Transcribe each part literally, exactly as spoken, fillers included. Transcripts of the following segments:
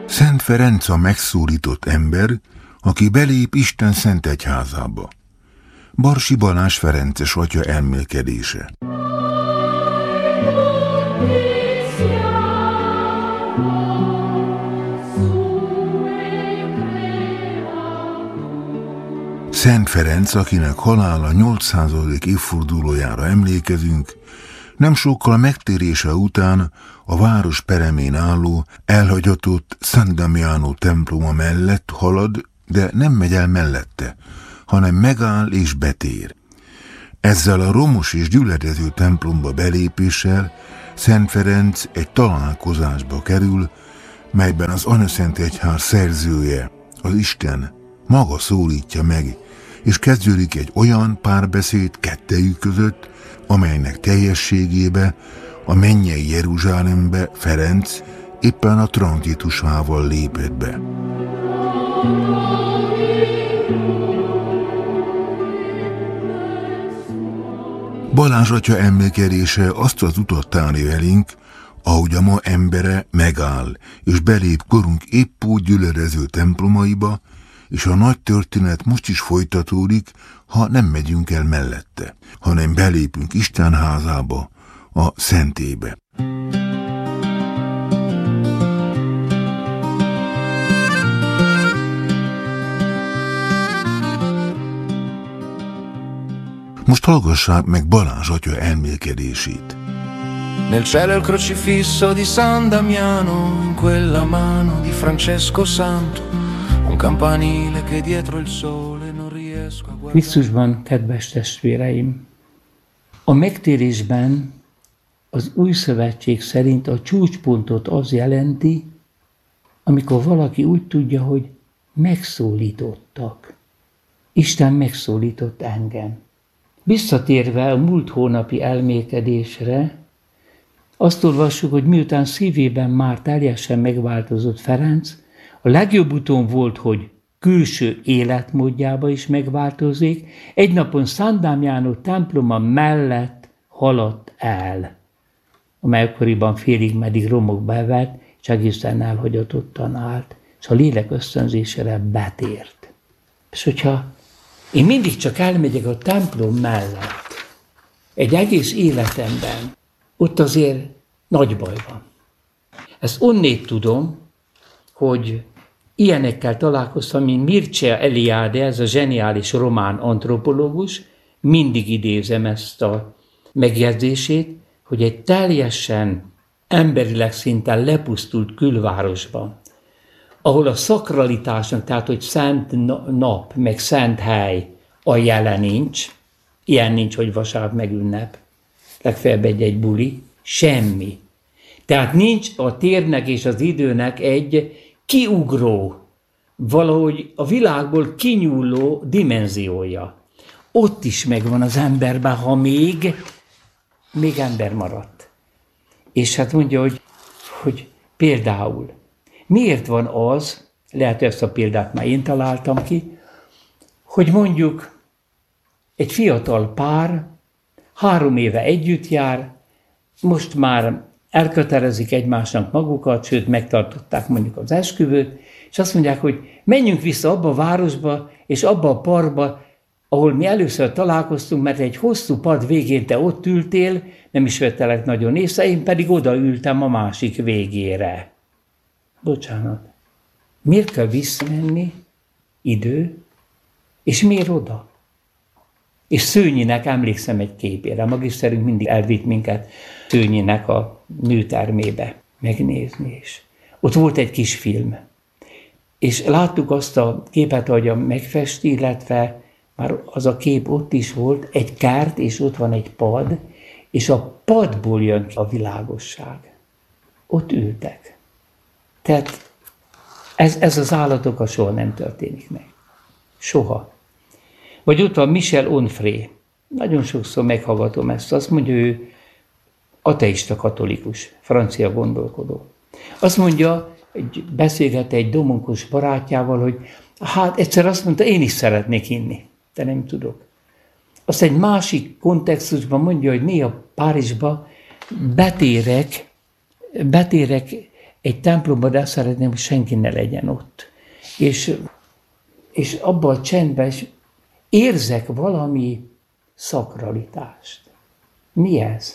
Szent Ferenc a megszólított ember, aki belép Isten szent egyházába. Barsi Balázs ferences atya elmélkedése. Szent Ferenc, akinek halála nyolcszázadik évfordulójára emlékezünk, nem sokkal a megtérése után a város peremén álló, elhagyatott San Damiano temploma mellett halad, de nem megy el mellette, hanem megáll és betér. Ezzel a romos és gyülekező templomba belépéssel Szent Ferenc egy találkozásba kerül, melyben az Anyaszent Egyház szerzője, az Isten maga szólítja meg, és kezdődik egy olyan párbeszéd kettejük között, amelynek teljességébe a mennyei Jeruzsálembe Ferenc éppen a tranzitusával lépett be. Balázs atya emlékedése azt az utat tárja elénk, ahogy a ma embere megáll, és belép korunk épp úgy gyülekező templomaiba, és a nagy történet most is folytatódik, ha nem megyünk el mellette, hanem belépünk Isten házába, a szentébe. Most hallgassák meg Balázs atya elmélkedését. Nel cielo il crocifisso di San Damiano, in quella mano di Francesco Santo, un campanile che dietro il sole non riesco a guardare. Krisztusban, kedves testvéreim, a megtérésben az új szövetség szerint a csúcspontot az jelenti, amikor valaki úgy tudja, hogy megszólítottak. Isten megszólított engem. Visszatérve a múlt hónapi elmélkedésre, azt olvassuk, hogy miután szívében már teljesen megváltozott Ferenc, a legjobb úton volt, hogy külső életmódjába is megváltozik, egy napon San Damiano temploma mellett haladt el, amely akkoriban félig meddig romokba evett, és egészen elhagyatottan állt, és a lélek ösztönzésére betért. És hogyha én mindig csak elmegyek a templom mellett, egy egész életemben, ott azért nagy baj van. Ezt onnét tudom, hogy ilyenekkel találkoztam, mint Mircea Eliade, ez a zseniális román antropológus, mindig idézem ezt a megjegyzését, hogy egy teljesen emberileg szinten lepusztult külvárosban, ahol a szakralitásnak, tehát hogy szent nap, meg szent hely a jele nincs, ilyen nincs, hogy vasárnap meg ünnep, legfeljebb egy-egy buli, semmi. Tehát nincs a térnek és az időnek egy kiugró, valahogy a világból kinyúló dimenziója. Ott is megvan az emberben, ha még, még ember maradt. És hát mondja, hogy, hogy például, miért van az, lehet, hogy ezt a példát már én találtam ki, hogy mondjuk egy fiatal pár három éve együtt jár, most már elkötelezik egymásnak magukat, sőt megtartották mondjuk az esküvőt, és azt mondják, hogy menjünk vissza abba a városba, és abba a parkba, ahol mi először találkoztunk, mert egy hosszú pad végén te ott ültél, nem is vettelek nagyon észre, én pedig oda ültem a másik végére. Bocsánat. Miért kell visszamenni? Idő? És miért oda? És Szőnyinek emlékszem egy képére. Magiszterünk mindig elvitt minket Szőnyinek a műtermébe megnézni is. Ott volt egy kis film. És láttuk azt a képet, ahogy a megfesti, illetve már az a kép ott is volt, egy kert, és ott van egy pad, és a padból jön ki a világosság. Ott ültek. Tehát ez, ez az állatokkal soha nem történik meg. Soha. Vagy ott van Michel Onfray. Nagyon sokszor meghallgatom ezt. Azt mondja, ő ateista katolikus, francia gondolkodó. Azt mondja, egy, beszélgette egy domonkos barátjával, hogy hát egyszer azt mondta, én is szeretnék inni, de nem tudok. Azt egy másik kontextusban mondja, hogy néha Párizsba betérek, betérek egy templomban, de azt szeretném, hogy senki ne legyen ott. És, és abban a csendben is érzek valami szakralitást. Mi ez?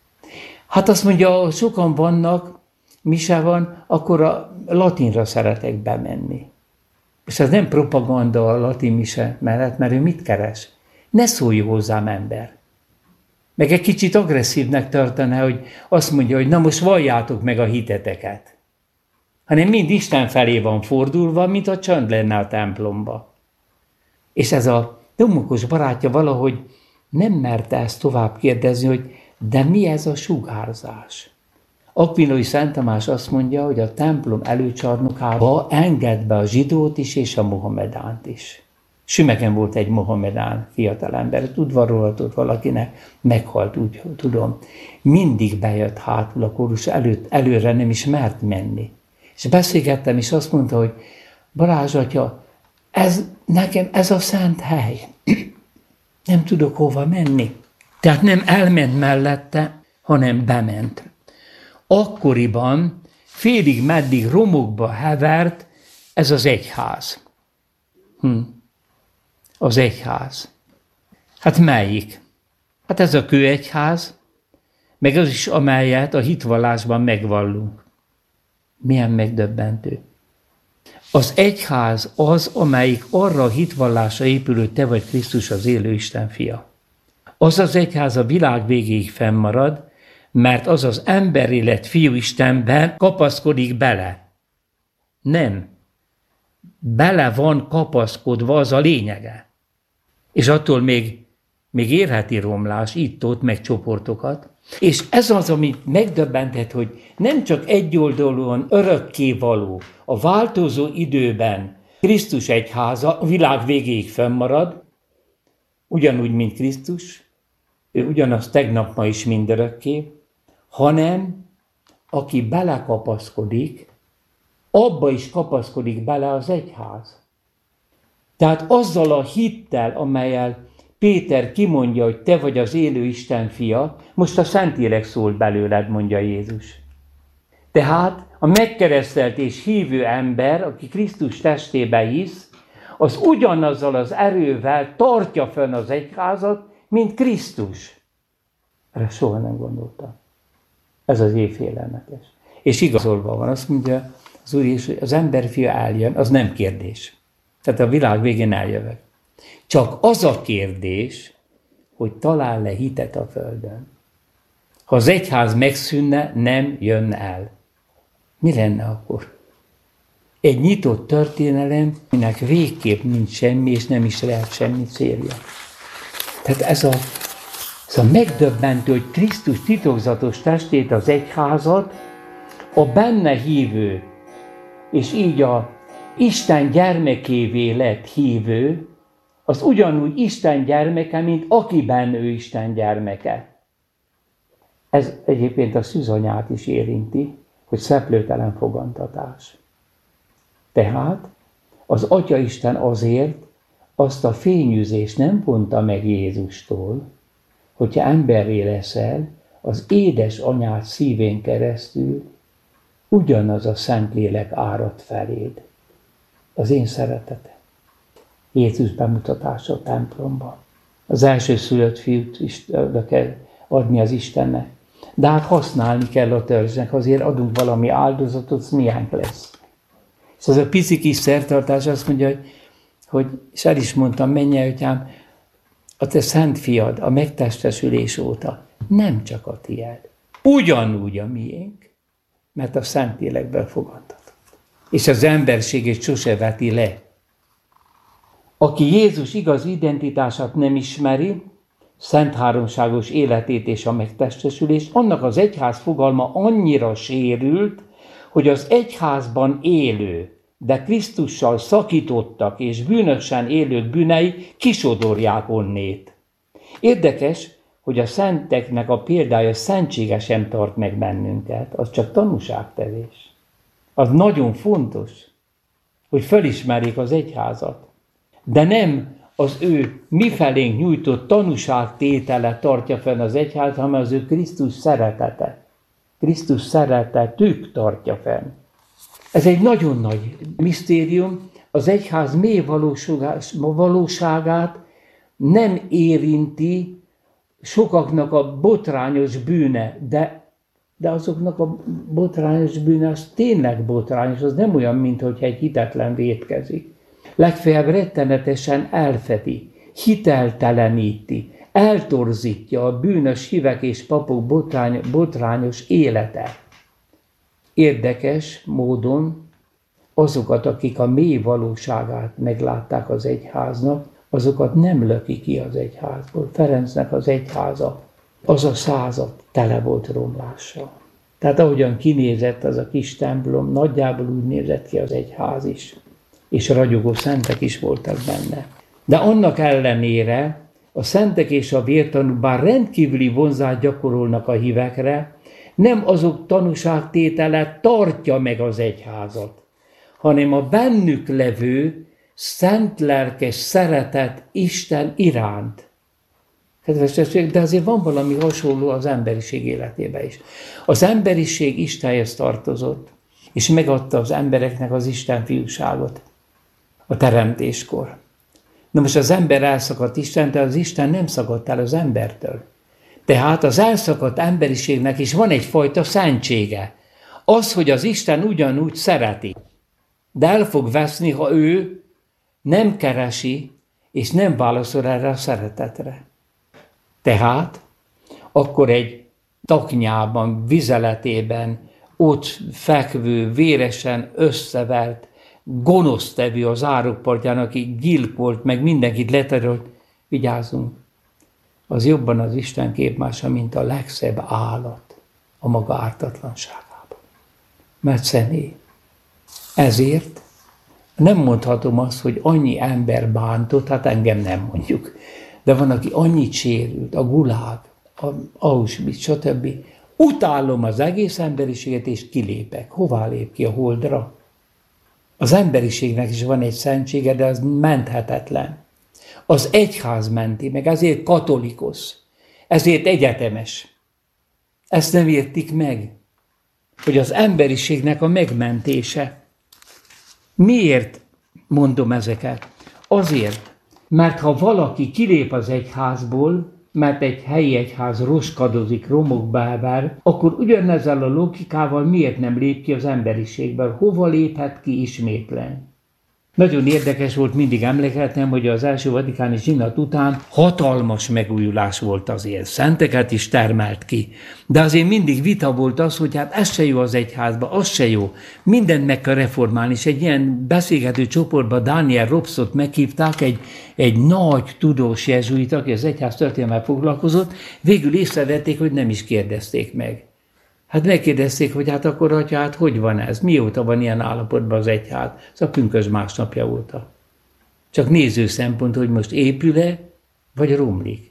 Hát azt mondja, sokan vannak, mise van, akkor a latinra szeretek bemenni. És ez nem propaganda a latin mise mellett, mert ő mit keres? Ne szólj hozzám, ember. Meg egy kicsit agresszívnek tartaná, hogy azt mondja, hogy na most valljátok meg a hiteteket. Hanem mind Isten felé van fordulva, mint a csönd lenne a templomba. És ez a domokos barátja valahogy nem merte ezt tovább kérdezni, hogy de mi ez a sugárzás? Akvinói Szent Tamás azt mondja, hogy a templom előcsarnokába enged be a zsidót is és a mohamedánt is. Sümegen volt egy mohamedán fiatalember, udvarolhatott valakinek, meghalt, úgy tudom. Mindig bejött hátul a kórus előtt, előre nem is mert menni. És beszélgettem, és azt mondta, hogy Balázs atya, ez, nekem ez a szent hely. Nem tudok hova menni. Tehát nem elment mellette, hanem bement. Akkoriban félig meddig romokba hevert ez az egyház. Hm. Az egyház. Hát melyik? Hát ez a kőegyház, meg az is, amelyet a hitvallásban megvallunk. Milyen megdöbbentő. Az egyház az, amelyik arra a hitvallásra épül, hogy te vagy Krisztus az élő Isten fia. Az az egyház a világ végéig fennmarad, mert az az emberi lett fiú Istenben kapaszkodik bele. Nem. Bele van kapaszkodva, az a lényege. És attól még, még érheti romlás, itt-ott, meg csoportokat. És ez az, amit megdöbbentett, hogy nem csak egyoldalúan örökké való, a változó időben Krisztus egyháza a világ végéig fennmarad, ugyanúgy, mint Krisztus, ő ugyanaz tegnap, ma is mindörökké, hanem aki belekapaszkodik, abba is kapaszkodik bele az egyház. Tehát azzal a hittel, amellyel Péter kimondja, hogy te vagy az élő Isten fia, most a Szentlélek szól belőled, mondja Jézus. Tehát a megkeresztelt és hívő ember, aki Krisztus testébe hisz, az ugyanazzal az erővel tartja fenn az egyházat, mint Krisztus. Erre soha nem gondoltam. Ez az év félelmetes. És igazolva van, azt mondja az Úr Jézus, hogy az emberfia eljön, az nem kérdés. Tehát a világ végén eljövök. Csak az a kérdés, hogy talál le hitet a földön. Ha az egyház megszűnne, nem jönne el. Mi lenne akkor? Egy nyitott történelem, minek végképp nincs semmi, és nem is lehet semmi célja. Tehát ez a, ez a megdöbbentő, hogy Krisztus titokzatos testét, az egyházat, a benne hívő, és így a Isten gyermekévé lett hívő, az ugyanúgy Isten gyermeke, mint akiben ő Isten gyermeke. Ez egyébként a szűzanyát is érinti, hogy szeplőtelen fogantatás. Tehát az Atyaisten azért azt a fényűzést nem vonta meg Jézustól, hogyha emberré leszel, az édes anyád szívén keresztül ugyanaz a Szentlélek árad feléd. Az én szeretetem. Jézus bemutatása a templomban. Az első szülött fiút is oda kell adni az Istennek. De hát használni kell a törzsnek, azért adunk valami áldozatot, az miánk lesz. És az a pici kis szertartás azt mondja, hogy, hogy és el is mondtam, menj atyám, a te szent fiad a megtestesülés óta nem csak a tiéd, ugyanúgy a miénk, mert a Szentlélekből fogadtatott. És az emberségét sose veti le. Aki Jézus igaz identitását nem ismeri, szent háromságos életét és a megtestesülést, annak az egyház fogalma annyira sérült, hogy az egyházban élő, de Krisztussal szakítottak és bűnösen élők bűnei kisodorják onnét. Érdekes, hogy a szenteknek a példája szentségesen tart meg bennünket, az csak tanúságtevés. Az nagyon fontos, hogy felismerjék az egyházat. De nem az ő mifelénk nyújtott tanúságtétele tartja fenn az egyház, hanem az ő Krisztus szeretete. Krisztus szeretetük tartja fenn. Ez egy nagyon nagy misztérium, az egyház mély valóságát nem érinti sokaknak a botrányos bűne, de, de azoknak a botrányos bűne az tényleg botrányos, az nem olyan, mint hogyha egy hitetlen vétkezik. Legfeljebb rettenetesen elfedi, hitelteleníti, eltorzítja a bűnös hívek és papok botrány, botrányos élete. Érdekes módon azokat, akik a mély valóságát meglátták az egyháznak, azokat nem löki ki az egyházból. Ferencnek az egyháza, az a század tele volt romlással. Tehát ahogyan kinézett az a kis templom, nagyjából úgy nézett ki az egyház is. És ragyogó szentek is voltak benne. De annak ellenére a szentek és a vértanúk bár rendkívüli vonzást gyakorolnak a hívekre, nem azok tanúságtétele tartja meg az egyházat, hanem a bennük levő szent lelkes szeretet Isten iránt. Kedves testvérek, de azért van valami hasonló az emberiség életében is. Az emberiség Istenhez tartozott, és megadta az embereknek az Isten fiúságot a teremtéskor. Na most az ember elszakadt Istentől, az Isten nem szakadt el az embertől. Tehát az elszakadt emberiségnek is van egyfajta szentsége. Az, hogy az Isten ugyanúgy szereti, de el fog veszni, ha ő nem keresi, és nem válaszol erre a szeretetre. Tehát akkor egy taknyában, vizeletében, ott fekvő, véresen összevert, gonosztevő az árokpartján, aki gyilkolt, meg mindenkit leterolt, vigyázzunk, az jobban az Isten képmása, mint a legszebb állat a maga ártatlanságában. Mert személy. Ezért nem mondhatom azt, hogy annyi ember bántott, hát engem nem mondjuk, de van, aki annyit sérült, a Gulág, a Auschwitz, stb. Utálom az egész emberiséget, és kilépek. Hová lép ki? A holdra? Az emberiségnek is van egy szentsége, de az menthetetlen. Az egyház menti meg, ezért katolikus, ezért egyetemes. Ezt nem értik meg, hogy az emberiségnek a megmentése. Miért mondom ezeket? Azért, mert ha valaki kilép az egyházból, mert egy helyi egyház roskadozik, romokba elvár, akkor ugyanezzel a logikával miért nem lép ki az emberiségből? Hova léphet ki ismétlen? Nagyon érdekes volt, mindig emlékeztem, hogy az első vatikáni zsinat után hatalmas megújulás volt azért. Szenteket is termelt ki. De azért mindig vita volt az, hogy hát ez se jó az egyházba, az se jó. Mindent meg kell reformálni, és egy ilyen beszélgető csoportban Daniel Robsot meghívták, egy, egy nagy tudós jezsuita, aki az egyház történelemmel foglalkozott, végül észrevették, hogy nem is kérdezték meg. Hát megkérdezték, hogy hát akkor, atya, hát hogy van ez? Mióta van ilyen állapotban az egyház? Ez a pünkösd másnapja óta. Csak néző szempont, hogy most épül-e, vagy romlik.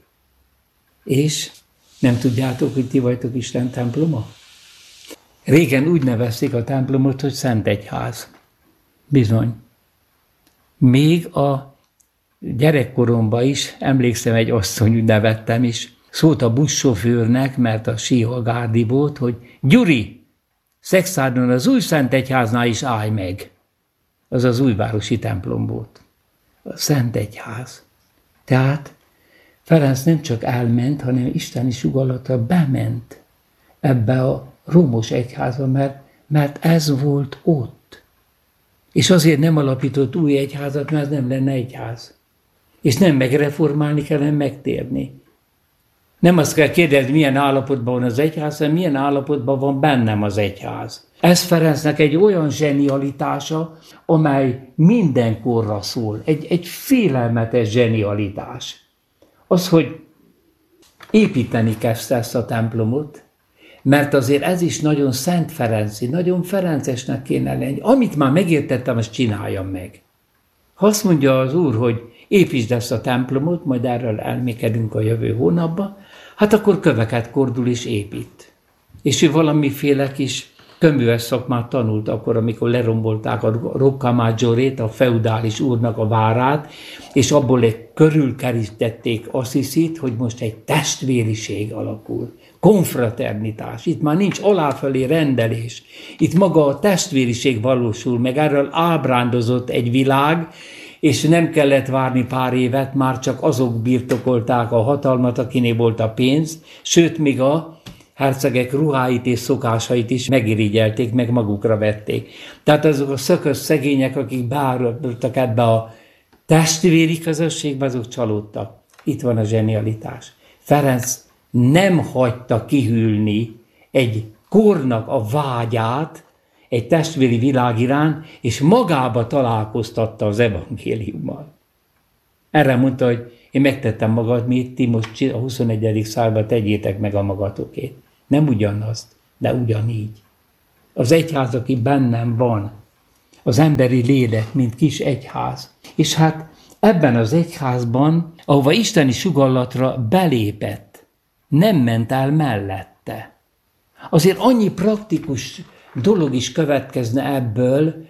És nem tudjátok, hogy ti vagytok Isten temploma? Régen úgy nevezték a templomot, hogy Szent Egyház. Bizony. Még a gyerekkoromban is, emlékszem, egy asszony, úgy nevettem is, szólt a buszsofőrnek, mert a síha gárdi volt, hogy Gyuri, Szexárdon az új Szent Egyháznál is állj meg. Az az újvárosi templom volt. A Szent Egyház. Tehát Ferenc nem csak elment, hanem isteni sugallata bement ebbe a romos egyházba, mert, mert ez volt ott. És azért nem alapított új egyházat, mert ez nem lenne egyház. És nem megreformálni kell, hanem megtérni. Nem azt kell kérdezni, milyen állapotban van az egyház, hanem milyen állapotban van bennem az egyház. Ez Ferencnek egy olyan zsenialitása, amely mindenkorra szól. Egy, egy félelmetes zsenialitás. Az, hogy építeni kezdte ezt a templomot, mert azért ez is nagyon Szent Ferenci, nagyon ferencesnek kéne lenni. Amit már megértettem, azt csináljam meg. Ha azt mondja az Úr, hogy építsd ezt a templomot, majd erről elmékedünk a jövő hónapban, hát akkor köveket kordul és épít. És ő valamiféle kis köműves szakmát tanult akkor, amikor lerombolták a Rocca-Maggiorét, a feudális úrnak a várát, és abból egy körülkerítették Assisit, hogy most egy testvériség alakul. Konfraternitás. Itt már nincs aláfelé rendelés. Itt maga a testvériség valósul meg. Erről ábrándozott egy világ, és nem kellett várni pár évet, már csak azok birtokolták a hatalmat, akinél volt a pénz, sőt, még a hercegek ruháit és szokásait is megirigyelték, meg magukra vették. Tehát azok a szökös szegények, akik beárultak ebbe a testvéri közösségbe, azok csalódtak. Itt van a zsenialitás. Ferenc nem hagyta kihűlni egy kornak a vágyát egy testvéri világ iránt, és magába találkoztatta az evangéliummal. Erre mondta, hogy én megtettem magad, mit ti most a huszonegyedik században tegyétek meg a magatokét. Nem ugyanazt, de ugyanígy. Az egyház, aki bennem van, az emberi lélek, mint kis egyház. És hát ebben az egyházban, ahova isteni sugallatra belépett, nem ment el mellette. Azért annyi praktikus dolog is következne ebből,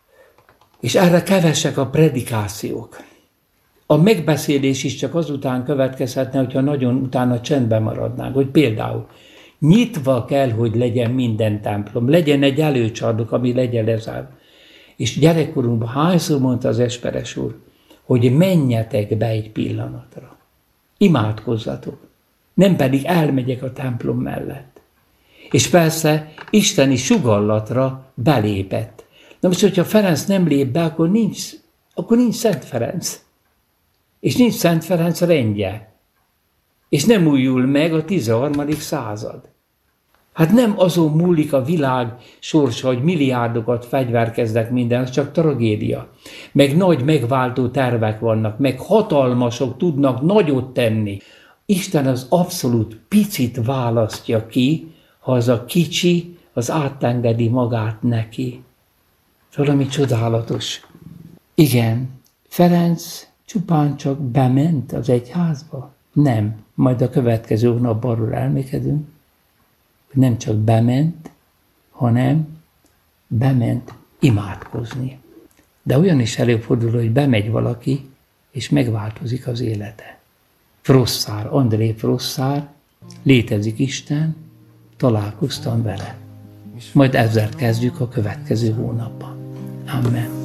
és erre kevesek a predikációk. A megbeszélés is csak azután következhetne, hogyha nagyon utána csendben maradnánk, hogy például nyitva kell, hogy legyen minden templom, legyen egy előcsardok, ami legyen lezárva. És gyerekkorunkban hányszor mondta az Esperes úr, hogy menjetek be egy pillanatra, imádkozzatok, nem pedig elmegyek a templom mellett. És persze isteni sugallatra belépett. Na most, hogyha Ferenc nem lép be, akkor nincs, akkor nincs Szent Ferenc. És nincs Szent Ferenc rendje. És nem újul meg a tizenharmadik század. Hát nem azon múlik a világ sorsa, hogy milliárdokat fegyverkeznek minden, az csak tragédia. Meg nagy megváltó tervek vannak, meg hatalmasok tudnak nagyot tenni. Isten az abszolút picit választja ki, ha az a kicsi, az átengedi magát neki. Valami csodálatos. Igen, Ferenc csupán csak bement az egyházba? Nem. Majd a következő napban arról elmékedünk, hogy nem csak bement, hanem bement imádkozni. De olyan is előfordul, hogy bemegy valaki, és megváltozik az élete. Frosszár, André Frosszár, létezik Isten, találkoztam vele. Majd ezzel kezdjük a következő hónapban. Amen.